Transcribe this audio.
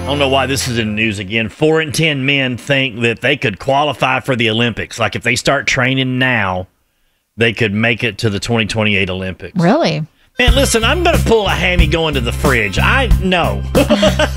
don't know why this is in the news again. 4 in 10 men think that they could qualify for the Olympics. Like if they start training now, they could make it to the 2028 Olympics. Really? Man, listen, I'm going to pull a hammy going to the fridge. I know.